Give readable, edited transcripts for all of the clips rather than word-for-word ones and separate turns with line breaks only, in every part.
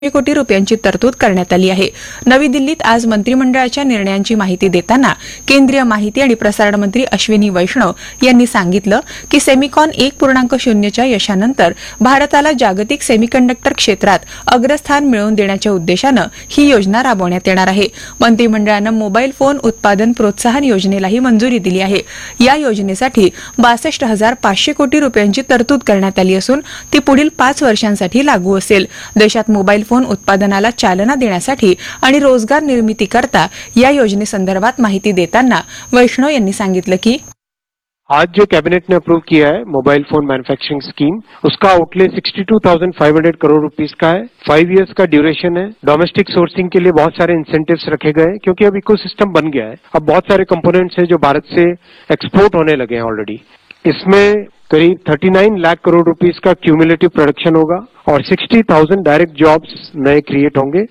कोटी रुपयांची तरतूद करण्यात आली आहे. नवी दिल्लीत आज मंत्रिमंडळाच्या निर्णयांची माहिती देताना केंद्रीय माहिती आणि प्रसारण मंत्री अश्विनी वैष्णव यांनी सांगितलं की सेमिकॉन 1.0च्या यशानंतर भारताला जागतिक सेमीकंडक्टर क्षेत्रात अग्रस्थान मिळवून देण्याच्या उद्देशानं ही योजना राबवण्यात येणार आहे. मंत्रिमंडळानं मोबाईल फोन उत्पादन प्रोत्साहन योजनेलाही मंजुरी दिली आहे. या योजनेसाठी 62,500 कोटी रुपयांची तरतूद करण्यात आली असून ती पुढील 5 वर्षांसाठी लागू असेल. देशात मोबाईल फोन उत्पादनाला चालना देण्यासाठी आणि रोजगार निर्मितीकरता या योजनेसंदर्भात माहिती देताना वैष्णव यांनी सांगितलं की
आज जो कैबिनेट ने अप्रूव किया है मोबाइल फोन मैन्युफैक्चरिंग स्कीम, उसका आउटले 62,500 करोड़ रुपीस का है. 5 इयर्स का ड्यूरेशन है. डोमेस्टिक सोर्सिंग के लिए बहुत सारे इंसेंटिव्स रखे गए क्योंकि अब इकोसिस्टम बन गया है. अब बहुत सारे कंपोनेंट्स हैं जो भारत से एक्सपोर्ट होने लगे हैं ऑलरेडी. इसमें करीब 39 लाख करोड़ रुपीस का क्यूमुलेटिव प्रोडक्शन होगा और 60,000 डायरेक्ट जॉब्स नए क्रिएट होंगे.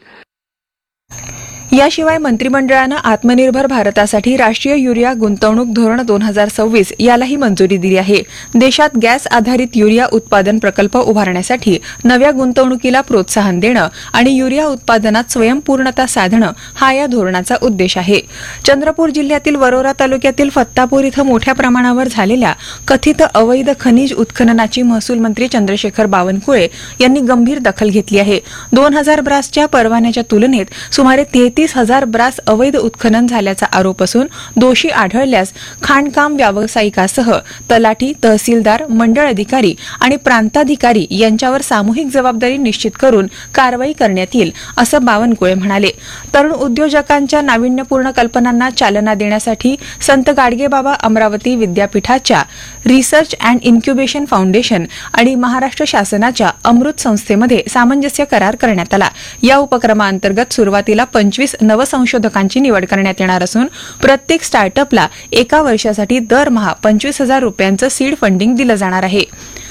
याशिवाय मंत्रिमंडळानं आत्मनिर्भर भारतासाठी राष्ट्रीय युरिया गुंतवणूक धोरण 2026 यालाही मंजुरी दिली आहे. देशात गॅस आधारित युरिया उत्पादन प्रकल्प उभारण्यासाठी नव्या गुंतवणुकीला प्रोत्साहन देणं आणि युरिया उत्पादनात स्वयंपूर्णता साधणं हा या धोरणाचा उद्देश आहे. चंद्रपूर जिल्ह्यातील वरोरा तालुक्यातील फत्तापूर इथं मोठ्या प्रमाणावर झालेल्या कथित अवैध खनिज उत्खननाची महसूल मंत्री चंद्रशेखर बावनकुळे यांनी गंभीर दखल घेतली आहे. 2000 ब्रासच्या परवान्याच्या तुलनेत सुमारे 33,000 ब्रास अवैध उत्खनन झाल्याचा आरोप असून दोषी आढळल्यास खाणकाम व्यावसायिकासह तलाठी, तहसीलदार, मंडळ अधिकारी आणि प्रांताधिकारी यांच्यावर सामूहिक जबाबदारी निश्चित करून कारवाई करण्यात येईल असं बावनकुळे म्हणाले. तरुण उद्योजकांच्या नाविन्यपूर्ण कल्पनांना चालना देण्यासाठी संत गाडगेबाबा अमरावती विद्यापीठाच्या रिसर्च अँड इन्क्युबेशन फाउंडेशन आणि महाराष्ट्र शासनाच्या अमृत संस्थेमध्ये सामंजस्य करार करण्यात आला. या उपक्रमाअंतर्गत सुरुवातीला 25 नवसंशोधकांची निवड करण्यात येणार असून प्रत्येक स्टार्टअपला एका वर्षासाठी दरमहा 25,000 रुपयांचं सीड फंडिंग दिलं जाणार आहे.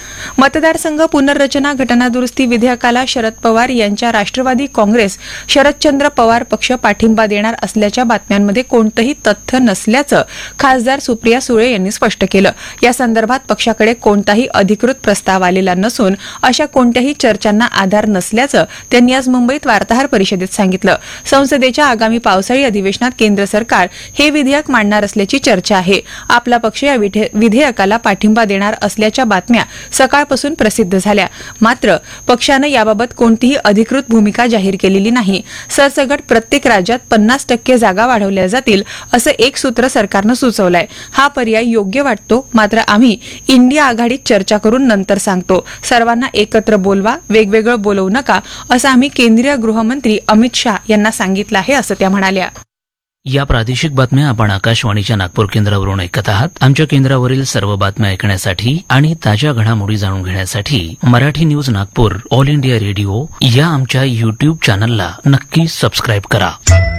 मतदारसंघ पुनर्रचना घटना दुरुस्ती विधेयकाला शरद पवार यांच्या राष्ट्रवादी काँग्रेस शरदचंद्र पवार पक्ष पाठिंबा देणार असल्याच्या बातम्यांमध्ये कोणतंही तथ्य नसल्याचं खासदार सुप्रिया सुळे यांनी स्पष्ट केलं. या संदर्भात पक्षाकडे कोणताही अधिकृत प्रस्ताव आलेला नसून अशा कोणत्याही चर्चांना आधार नसल्याचं त्यांनी आज मुंबईत वार्ताहर परिषदेत सांगितलं. संसदेच्या आगामी पावसाळी अधिवेशनात केंद्र सरकार हे विधेयक मांडणार असल्याची चर्चा आहे. आपला पक्ष या विधेयकाला पाठिंबा देणार असल्याच्या बातम्या सकाळपासून प्रसिद्ध झाल्या. मात्र पक्षानं याबाबत कोणतीही अधिकृत भूमिका जाहीर केलेली नाही. सरसकट प्रत्येक राज्यात 50% जागा वाढवल्या जातील असं एक सूत्र सरकारनं सुचवलंय. हा पर्याय योग्य वाटतो, मात्र आम्ही इंडिया आघाडीत चर्चा करून नंतर सांगतो. सर्वांना एकत्र बोलवा, वेगवेगळं बोलवू नका असं आम्ही केंद्रीय गृहमंत्री अमित शाह यांना सांगितलं आहे असं त्या म्हणाल्या.
या प्रादेशिक बातम्या आपण आकाशवाणीच्या नागपूर केंद्रावरून ऐकत आहात. आमच्या केंद्रावरील सर्व बातम्या ऐकण्यासाठी आणि ताज्या घडामोडी जाणून घेण्यासाठी Marathi news Nagpur all India radio या आमच्या युट्यूब चॅनलला नक्की सबस्क्राईब करा.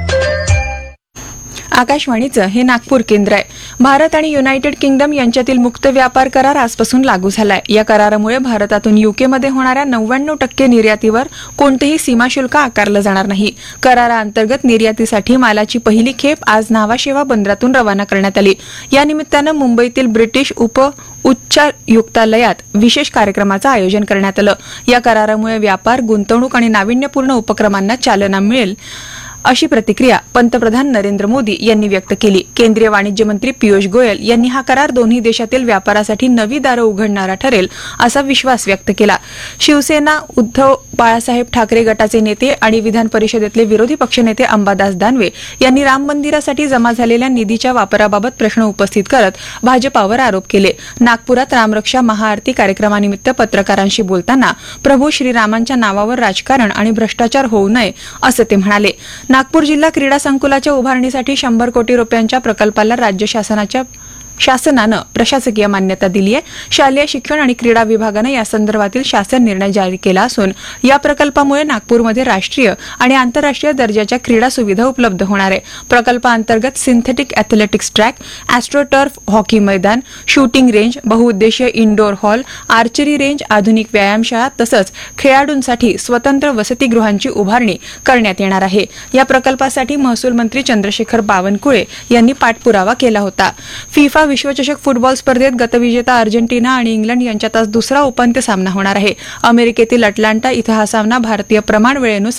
आकाशवाणीचं हे नागपूर केंद्र आहे. भारत आणि युनायटेड किंगडम यांच्यातील मुक्त व्यापार करार आजपासून लागू झालाय. या करारामुळे भारतातून युकेमध्ये होणाऱ्या 99% निर्यातीवर कोणतेही सीमाशुल्क आकारलं जाणार नाही. कराराअंतर्गत निर्यातीसाठी मालाची पहिली खेप आज न्हावाशेवा बंदरातून रवाना करण्यात आली. या निमित्तानं मुंबईतील ब्रिटिश उच्चायुक्तालयात विशेष कार्यक्रमाचं आयोजन करण्यात आलं. या करारामुळे व्यापार, गुंतवणूक आणि नाविन्यपूर्ण उपक्रमांना चालना मिळेल अशी प्रतिक्रिया पंतप्रधान नरेंद्र मोदी यांनी व्यक्त केली. केंद्रीय वाणिज्य मंत्री पियुष गोयल यांनी हा करार दोन्ही देशातील व्यापारासाठी नवी दारं उघडणारा ठरेल असा विश्वास व्यक्त केला. शिवसेना, उद्धव बाळासाहेब ठाकरे गटाचे नेते आणि विधान परिषदेतले विरोधी पक्षनेते अंबादास दानवे यांनी राम मंदिरासाठी जमा झालेल्या निधीच्या वापराबाबत प्रश्न उपस्थित करत भाजपावर आरोप केले. नागपुरात रामरक्षा महाआरती कार्यक्रमानिमित्त पत्रकारांशी बोलताना प्रभू श्रीरामांच्या नावावर राजकारण आणि भ्रष्टाचार होऊ नये असं ते म्हणाले. नागपूर जिल्हा क्रीडा संकुलाच्या उभारणीसाठी 100 कोटी रुपयांच्या प्रकल्पाला राज्य शासनानं प्रशासकीय मान्यता दिली आहे. शालेय शिक्षण आणि क्रीडा विभागानं या संदर्भातील शासन निर्णय जारी केला असून या प्रकल्पामुळे नागपूरमध्ये राष्ट्रीय आणि आंतरराष्ट्रीय दर्जाच्या क्रीडा सुविधा उपलब्ध होणार आहे. प्रकल्पाअंतर्गत सिंथेटिक अॅथलेटिक्स ट्रॅक, ॲस्ट्रोटर्फ हॉकी मैदान, शूटिंग रेंज, बहुउद्देशीय इनडोअर हॉल, आर्चरी रेंज, आधुनिक व्यायामशाळा तसंच खेळाडूंसाठी स्वतंत्र वसतिगृहांची उभारणी करण्यात येणार आहे. या प्रकल्पासाठी महसूल मंत्री चंद्रशेखर बावनकुळे यांनी पाठपुरावा केला होता. फिफा विश्वचषक फुटबॉल स्पर्धेत गतविजेता अर्जेंटिना आणि इंग्लंड यांच्यात आज दुसरा उपांत्य सामना होणार आहे. अमेरिकेतील अटलांटा इथं हा सामना भारतीय प्रमाण वेळेनुसार